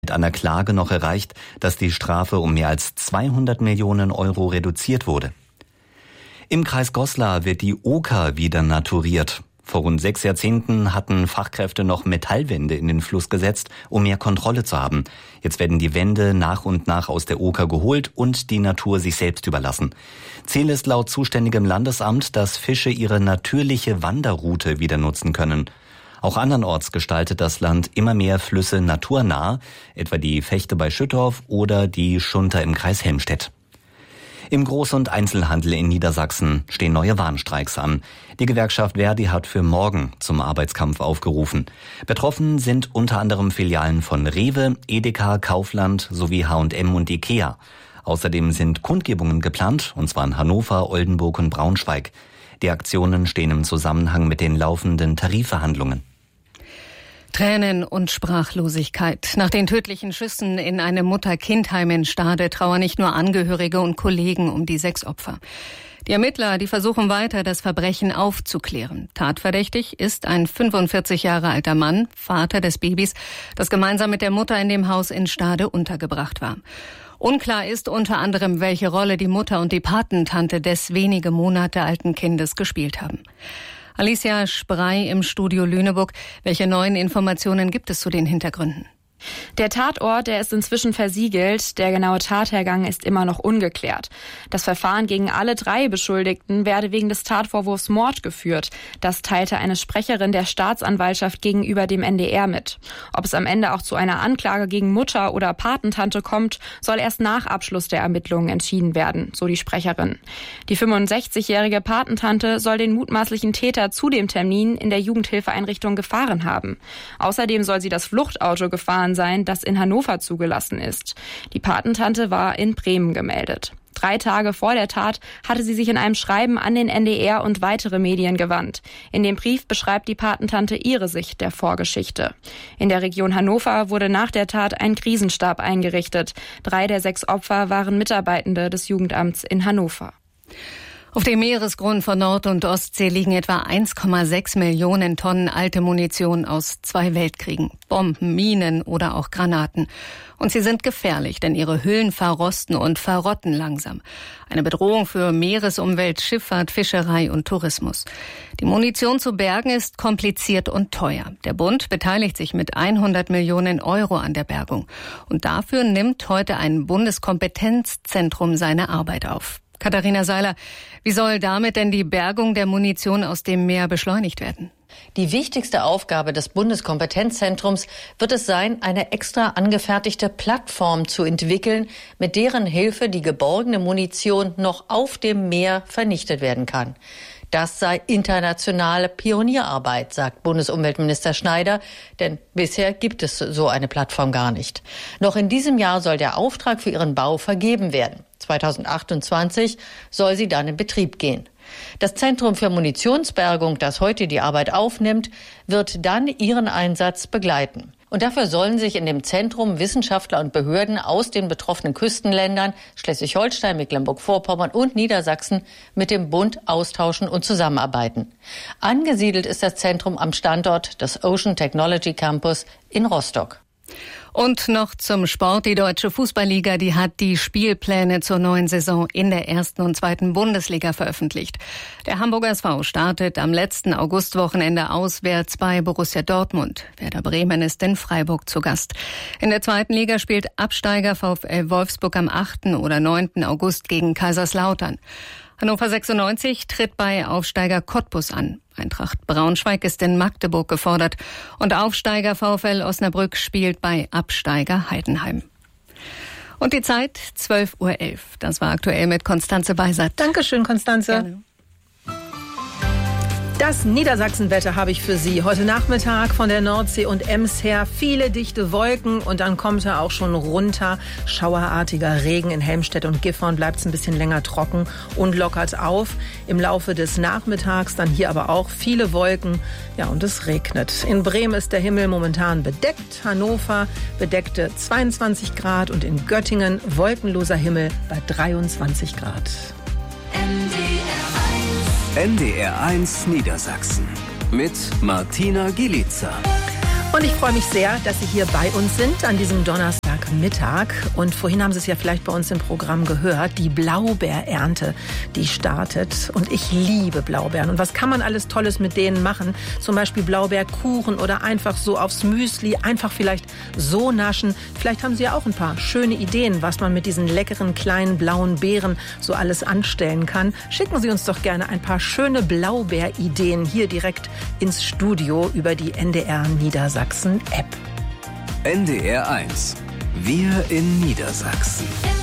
mit einer Klage noch erreicht, dass die Strafe um mehr als 200 Millionen Euro reduziert wurde. Im Kreis Goslar wird die Oker wieder naturiert. Vor rund 6 Jahrzehnten hatten Fachkräfte noch Metallwände in den Fluss gesetzt, um mehr Kontrolle zu haben. Jetzt werden die Wände nach und nach aus der Oker geholt und die Natur sich selbst überlassen. Ziel ist laut zuständigem Landesamt, dass Fische ihre natürliche Wanderroute wieder nutzen können. Auch andernorts gestaltet das Land immer mehr Flüsse naturnah, etwa die Vechte bei Schüttorf oder die Schunter im Kreis Helmstedt. Im Groß- und Einzelhandel in Niedersachsen stehen neue Warnstreiks an. Die Gewerkschaft Verdi hat für morgen zum Arbeitskampf aufgerufen. Betroffen sind unter anderem Filialen von Rewe, Edeka, Kaufland sowie H&M und Ikea. Außerdem sind Kundgebungen geplant, und zwar in Hannover, Oldenburg und Braunschweig. Die Aktionen stehen im Zusammenhang mit den laufenden Tarifverhandlungen. Tränen und Sprachlosigkeit. Nach den tödlichen Schüssen in einem Mutter-Kind-Heim in Stade trauern nicht nur Angehörige und Kollegen um die 6 Opfer. Die Ermittler, die versuchen weiter, das Verbrechen aufzuklären. Tatverdächtig ist ein 45 Jahre alter Mann, Vater des Babys, das gemeinsam mit der Mutter in dem Haus in Stade untergebracht war. Unklar ist unter anderem, welche Rolle die Mutter und die Patentante des wenige Monate alten Kindes gespielt haben. Alicia Sprey im Studio Lüneburg. Welche neuen Informationen gibt es zu den Hintergründen? Der Tatort, der ist inzwischen versiegelt. Der genaue Tathergang ist immer noch ungeklärt. Das Verfahren gegen alle 3 Beschuldigten werde wegen des Tatvorwurfs Mord geführt. Das teilte eine Sprecherin der Staatsanwaltschaft gegenüber dem NDR mit. Ob es am Ende auch zu einer Anklage gegen Mutter oder Patentante kommt, soll erst nach Abschluss der Ermittlungen entschieden werden, so die Sprecherin. Die 65-jährige Patentante soll den mutmaßlichen Täter zu dem Termin in der Jugendhilfeeinrichtung gefahren haben. Außerdem soll sie das Fluchtauto gefahren sein, das in Hannover zugelassen ist. Die Patentante war in Bremen gemeldet. 3 Tage vor der Tat hatte sie sich in einem Schreiben an den NDR und weitere Medien gewandt. In dem Brief beschreibt die Patentante ihre Sicht der Vorgeschichte. In der Region Hannover wurde nach der Tat ein Krisenstab eingerichtet. 3 der 6 Opfer waren Mitarbeitende des Jugendamts in Hannover. Auf dem Meeresgrund von Nord- und Ostsee liegen etwa 1,6 Millionen Tonnen alte Munition aus 2 Weltkriegen. Bomben, Minen oder auch Granaten. Und sie sind gefährlich, denn ihre Hüllen verrosten und verrotten langsam. Eine Bedrohung für Meeresumwelt, Schifffahrt, Fischerei und Tourismus. Die Munition zu bergen ist kompliziert und teuer. Der Bund beteiligt sich mit 100 Millionen Euro an der Bergung. Und dafür nimmt heute ein Bundeskompetenzzentrum seine Arbeit auf. Katharina Seiler, wie soll damit denn die Bergung der Munition aus dem Meer beschleunigt werden? Die wichtigste Aufgabe des Bundeskompetenzzentrums wird es sein, eine extra angefertigte Plattform zu entwickeln, mit deren Hilfe die geborgene Munition noch auf dem Meer vernichtet werden kann. Das sei internationale Pionierarbeit, sagt Bundesumweltminister Schneider, denn bisher gibt es so eine Plattform gar nicht. Noch in diesem Jahr soll der Auftrag für ihren Bau vergeben werden. 2028 soll sie dann in Betrieb gehen. Das Zentrum für Munitionsbergung, das heute die Arbeit aufnimmt, wird dann ihren Einsatz begleiten. Und dafür sollen sich in dem Zentrum Wissenschaftler und Behörden aus den betroffenen Küstenländern Schleswig-Holstein, Mecklenburg-Vorpommern und Niedersachsen mit dem Bund austauschen und zusammenarbeiten. Angesiedelt ist das Zentrum am Standort des Ocean Technology Campus in Rostock. Und noch zum Sport. Die Deutsche Fußballliga, die hat die Spielpläne zur neuen Saison in der 1. und 2. Bundesliga veröffentlicht. Der Hamburger SV startet am letzten Augustwochenende auswärts bei Borussia Dortmund. Werder Bremen ist in Freiburg zu Gast. In der 2. Liga spielt Absteiger VfL Wolfsburg am 8. oder 9. August gegen Kaiserslautern. Hannover 96 tritt bei Aufsteiger Cottbus an. Eintracht Braunschweig ist in Magdeburg gefordert. Und Aufsteiger VfL Osnabrück spielt bei Absteiger Heidenheim. Und die Zeit 12:11 Uhr. Das war aktuell mit Konstanze Beisert. Dankeschön, Konstanze. Gerne. Das Niedersachsenwetter habe ich für Sie. Heute Nachmittag von der Nordsee und Ems her viele dichte Wolken und dann kommt er auch schon runter. Schauerartiger Regen in Helmstedt und Gifhorn, bleibt es ein bisschen länger trocken und lockert auf. Im Laufe des Nachmittags dann hier aber auch viele Wolken. Ja, und es regnet. In Bremen ist der Himmel momentan bedeckt. Hannover bedeckte 22 Grad und in Göttingen wolkenloser Himmel bei 23 Grad. NDR 1 Niedersachsen mit Martina Gielitzer. Und ich freue mich sehr, dass Sie hier bei uns sind an diesem Donnerstag. Mittag und vorhin haben Sie es ja vielleicht bei uns im Programm gehört, die Blaubeerernte, die startet und ich liebe Blaubeeren. Und was kann man alles Tolles mit denen machen? Zum Beispiel Blaubeerkuchen oder einfach so aufs Müsli, einfach vielleicht so naschen. Vielleicht haben Sie ja auch ein paar schöne Ideen, was man mit diesen leckeren kleinen blauen Beeren so alles anstellen kann. Schicken Sie uns doch gerne ein paar schöne Blaubeerideen hier direkt ins Studio über die NDR Niedersachsen App. NDR 1. Wir in Niedersachsen.